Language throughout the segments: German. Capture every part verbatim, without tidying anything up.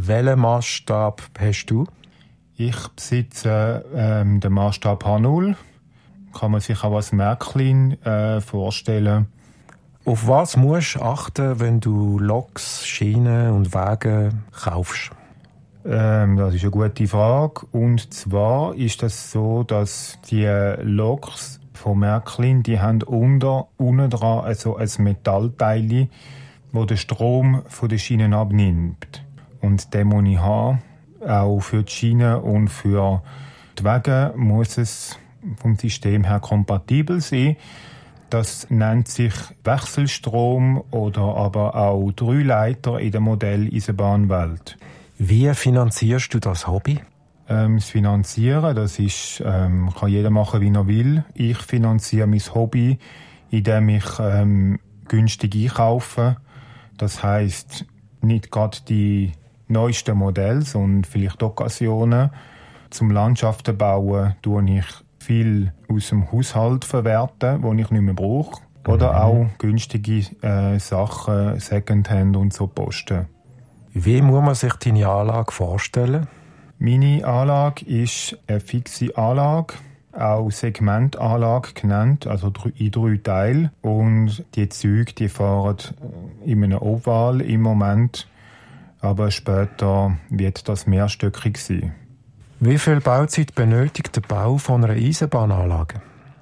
Welchen Massstab hast du? Ich besitze ähm, den Massstab H null. Kann man sich auch als Märklin äh, vorstellen. Auf was musst du achten, wenn du Loks, Schienen und Wagen kaufst? Ähm, das ist eine gute Frage. Und zwar ist das so, dass die Loks von Märklin, die haben unter, unten dran also ein Metallteil, das den Strom von den Schienen abnimmt. Und den muss ich haben. Auch für die Schienen und für die Wagen muss es vom System her kompatibel sein. Das nennt sich Wechselstrom oder aber auch Dreileiter in der Modelleisenbahnwelt. Wie finanzierst du das Hobby? Ähm, das Finanzieren, das ist, ähm, kann jeder machen, wie er will. Ich finanziere mein Hobby, indem ich ähm, günstig einkaufe. Das heisst, nicht gerade die neuesten Modelle, sondern vielleicht Occasionen. Zum Landschaften bauen tue ich viel aus dem Haushalt verwerten, die ich nicht mehr brauche. Oder mhm. auch günstige äh, Sachen, Secondhand und so posten. Wie muss man sich deine Anlage vorstellen? Meine Anlage ist eine fixe Anlage, auch Segmentanlage genannt, also in drei Teilen. Und die Züge, die fahren in einem Oval im Moment, aber später wird das mehrstöckig sein. Wie viel Bauzeit benötigt der Bau von einer Eisenbahnanlage?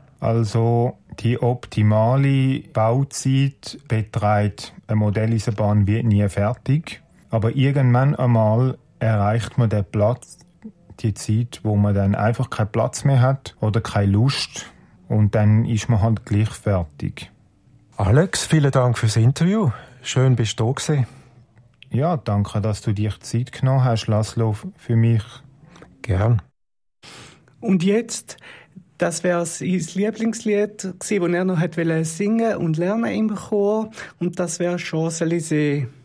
Also die optimale Bauzeit beträgt eine Modelleisenbahn wird nie fertig. Aber irgendwann einmal erreicht man den Platz, die Zeit, wo man dann einfach keinen Platz mehr hat oder keine Lust. Und dann ist man halt gleich fertig. Alex, vielen Dank fürs Interview. Schön, bist du da gewesen. Ja, danke, dass du dir Zeit genommen hast, Laszlo, für mich. Gern. Und jetzt, das wäre sein Lieblingslied gewesen, das er noch hat singen und lernen im Chor. Und das wäre «Champs-Élysées».